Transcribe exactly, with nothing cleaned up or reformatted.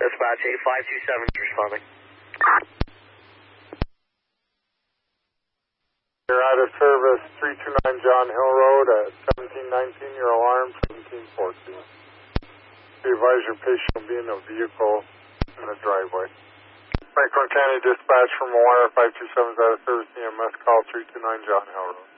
Dispatch eight five two seven is responding. You're out of service three two nine John Hill Road at seventeen nineteen. Your alarm seventeen fourteen. Be advised your patient will be in a vehicle in the driveway. Franklin County Dispatch from Wire five two seven is out of service. E M S call three two nine John Hill Road.